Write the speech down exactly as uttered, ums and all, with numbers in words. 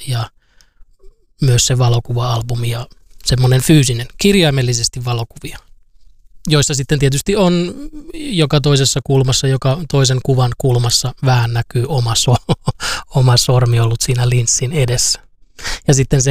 ja myös se valokuva-albumi ja semmoinen fyysinen, kirjaimellisesti valokuvia, joissa sitten tietysti on joka toisessa kulmassa, joka toisen kuvan kulmassa vähän näkyy oma, so, oma sormi ollut siinä linssin edessä. Ja sitten se